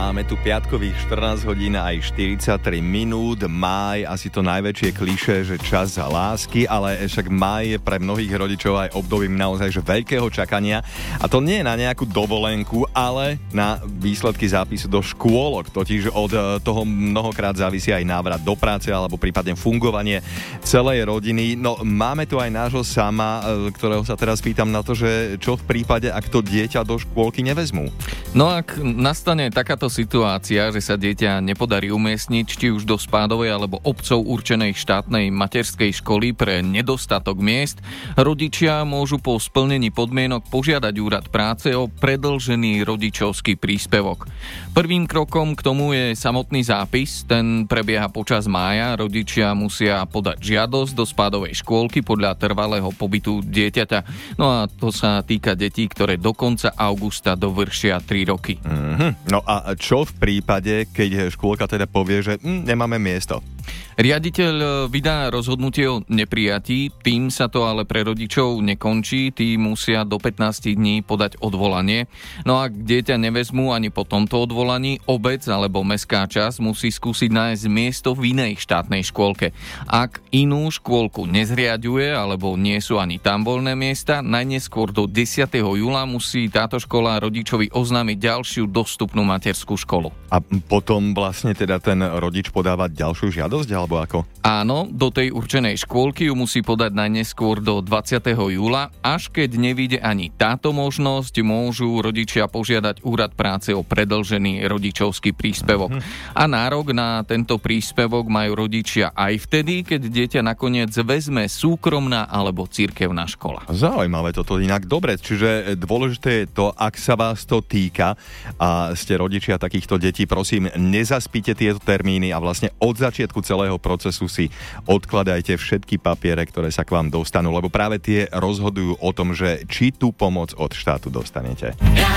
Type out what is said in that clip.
Máme tu piatkových 14 hodín aj 43 minút. Máj, asi to najväčšie klišé, že čas lásky, ale však máj je pre mnohých rodičov aj obdobím naozaj že veľkého čakania. A to nie na nejakú dovolenku, ale na výsledky zápisu do škôlok. Totiž od toho mnohokrát závisí aj návrat do práce alebo prípadne fungovanie celej rodiny. No máme tu aj nášho sama, ktorého sa teraz pýtam na to, že čo v prípade, ak to dieťa do škôlky nevezmú. No ak nastane takáto situácia, že sa dieťa nepodarí umiestniť či už do spádovej alebo obcov určenej štátnej materskej školy pre nedostatok miest, rodičia môžu po splnení podmienok požiadať úrad práce o predĺžený rodičovský príspevok. Prvým krokom k tomu je samotný zápis, ten prebieha počas mája. Rodičia musia podať žiadosť do spádovej škôlky podľa trvalého pobytu dieťaťa. No a to sa týka detí, ktoré do konca augusta dovršia 3 roky. No a čo v prípade, keď škôlka teda povie, že nemáme miesto? Riaditeľ vydá rozhodnutie o neprijatí, tým sa to ale pre rodičov nekončí, tí musia do 15 dní podať odvolanie. No a ak dieťa nevezmú ani po tomto odvolaní, obec alebo mestská časť musí skúsiť nájsť miesto v inej štátnej škôlke. Ak inú škôlku nezriaďuje alebo nie sú ani tam voľné miesta, najneskôr do 10. júla musí táto škola rodičovi oznámiť ďalšiu dostupnú materskú školu. A potom vlastne teda ten rodič podávať ďalšiu žiadosť, alebo ako? Áno, do tej určenej škôlky ju musí podať najneskôr do 20. júla. Až keď nevyjde ani táto možnosť, môžu rodičia požiadať úrad práce o predĺžený rodičovský príspevok. A nárok na tento príspevok majú rodičia aj vtedy, keď dieťa nakoniec vezme súkromná alebo cirkevná škola. Zaujímavé toto inak. Dobre, čiže dôležité je to, ak sa vás to týka a ste rodičia takýchto detí, prosím, nezaspite tieto termíny a vlastne od začiatku celého procesu si odkladajte všetky papiere, ktoré sa k vám dostanú, lebo práve tie rozhodujú o tom, že či tú pomoc od štátu dostanete.